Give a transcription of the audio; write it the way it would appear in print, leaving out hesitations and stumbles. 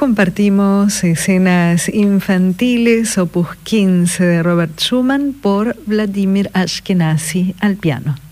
Compartimos escenas infantiles, opus 15 de Robert Schumann por Vladimir Ashkenazy al piano.